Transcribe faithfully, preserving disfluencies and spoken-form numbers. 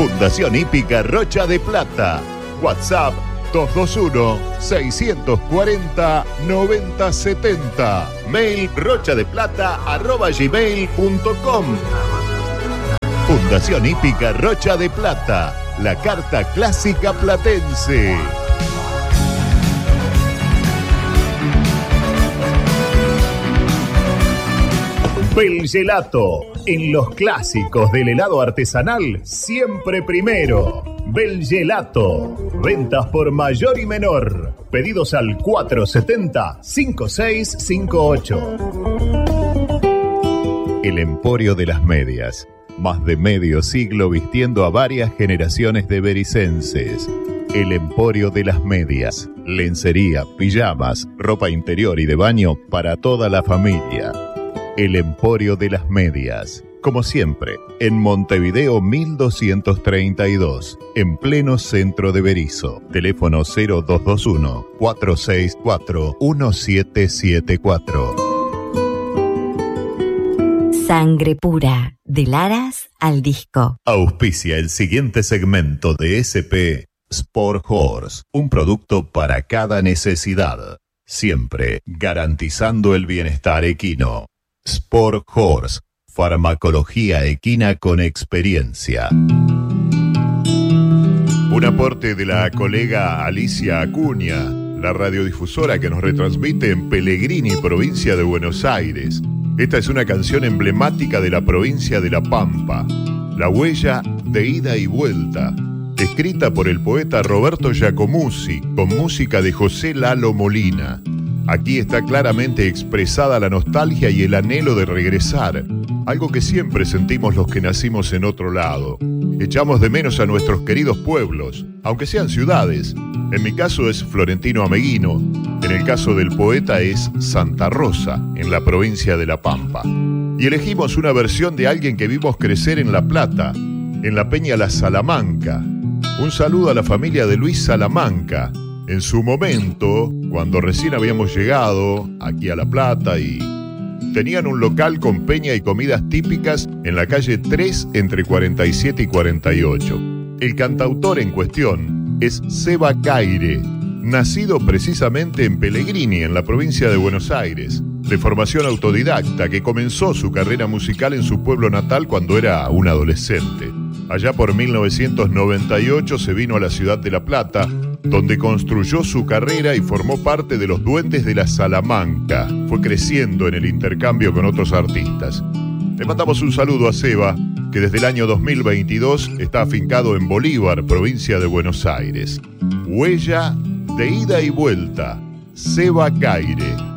Fundación Hípica Rocha de Plata. WhatsApp dos dos uno, seis cuatro cero, nueve cero siete cero. Mail rochadeplata arroba gmail punto com. Fundación Hípica Rocha de Plata. La carta clásica platense. Belgelato. En los clásicos del helado artesanal, siempre primero. Belgelato. Ventas por mayor y menor. Pedidos al cuatro siete cero, cinco seis cinco ocho. El Emporio de las Medias. Más de medio siglo vistiendo a varias generaciones de bericenses. El Emporio de las Medias. Lencería, pijamas, ropa interior y de baño para toda la familia. El Emporio de las Medias. Como siempre, en Montevideo mil doscientos treinta y dos, en pleno centro de Berisso. Teléfono cero dos dos uno, cuatro seis cuatro, uno siete siete cuatro. Sangre pura, del Aras al disco. Auspicia el siguiente segmento de S P Sport Horse, un producto para cada necesidad, siempre garantizando el bienestar equino. Sport Horse, farmacología equina con experiencia. Un aporte de la colega Alicia Acuña, la radiodifusora que nos retransmite en Pellegrini, provincia de Buenos Aires. Esta es una canción emblemática de la provincia de La Pampa, La huella de ida y vuelta, escrita por el poeta Roberto Giacomuzzi, con música de José Lalo Molina. Aquí está claramente expresada la nostalgia y el anhelo de regresar, algo que siempre sentimos los que nacimos en otro lado. Echamos de menos a nuestros queridos pueblos, aunque sean ciudades. En mi caso es Florentino Ameguino, en el caso del poeta es Santa Rosa, en la provincia de La Pampa. Y elegimos una versión de alguien que vimos crecer en La Plata, en la Peña La Salamanca. Un saludo a la familia de Luis Salamanca. En su momento, cuando recién habíamos llegado aquí a La Plata y tenían un local con peña y comidas típicas en la calle tres entre cuarenta y siete y cuarenta y ocho. El cantautor en cuestión es Seba Caire, nacido precisamente en Pellegrini, en la provincia de Buenos Aires, de formación autodidacta, que comenzó su carrera musical en su pueblo natal cuando era un adolescente. Allá por mil novecientos noventa y ocho se vino a la ciudad de La Plata, donde construyó su carrera y formó parte de los Duendes de la Salamanca. Fue creciendo en el intercambio con otros artistas. Le mandamos un saludo a Seba, que desde el año dos mil veintidós está afincado en Bolívar, provincia de Buenos Aires. Huella de ida y vuelta, Seba Caire.